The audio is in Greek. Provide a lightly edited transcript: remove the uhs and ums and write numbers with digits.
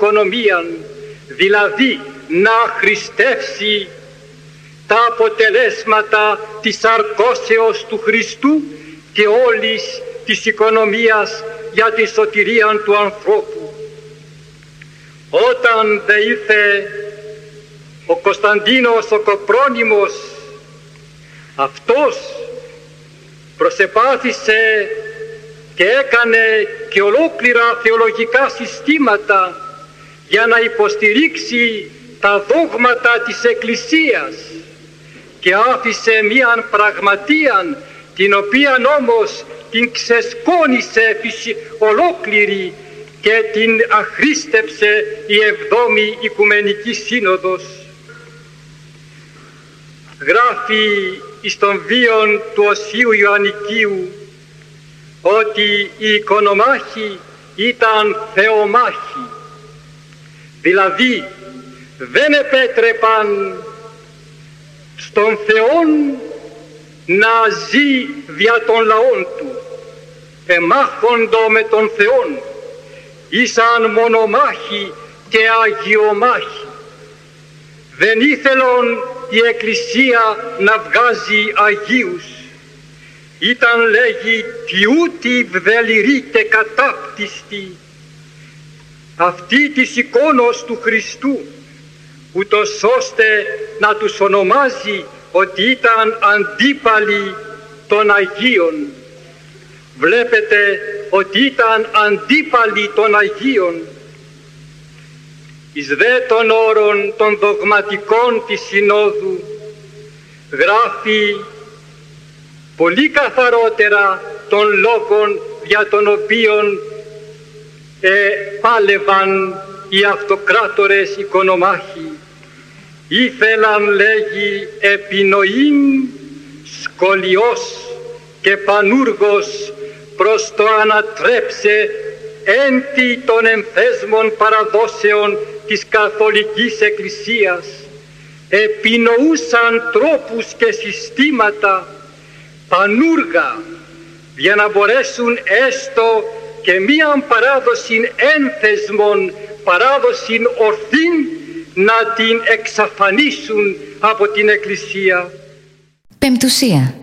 οικονομία, δηλαδή να αχρηστεύσει τα αποτελέσματα της αρκώσεως του Χριστού και όλης της οικονομίας για τη σωτηρία του ανθρώπου. Όταν δε ήρθε ο Κωνσταντίνος ο Κοπρόνημος, αυτός προσεπάθησε και έκανε και ολόκληρα θεολογικά συστήματα για να υποστηρίξει τα δόγματα της Εκκλησίας και άφησε μίαν πραγματείαν την οποία όμως την ξεσκόνησε ολόκληρη και την αχρήστεψε η 7η Οικουμενική Σύνοδος. Γράφει εις τον βίον του Οσίου Ιωαννικίου ότι οι οικονομάχοι ήταν θεομάχοι, δηλαδή δεν επέτρεπαν στον Θεόν να ζει δια των λαών του, εμάχοντο με τον Θεόν, ήσαν μονομάχοι και αγιομάχοι. Δεν ήθελον η Εκκλησία να βγάζει Αγίους. Ήταν, λέγει, τιούτη βδεληρή και κατάπτυστη αυτή της εικόνος του Χριστού, ούτως ώστε να τους ονομάζει ότι ήταν αντίπαλοι των Αγίων. Βλέπετε ότι ήταν αντίπαλοι των Αγίων. Εις δε των όρων των δογματικών της Συνόδου γράφει πολύ καθαρότερα των λόγων για τον οποίον πάλευαν οι αυτοκράτορες οικονομάχοι. Ήθελαν, λέγει, επινοήν σκολιός και πανούργος προς το ανατρέψε έντι των εμφέσμων παραδόσεων της Καθολικής Εκκλησίας. Επινοούσαν τρόπους και συστήματα πανούργα για να μπορέσουν έστω και μίαν παράδοση ένθεσμων, παράδοση ορθήν, να την εξαφανίσουν από την Εκκλησία. Πεμπτουσία.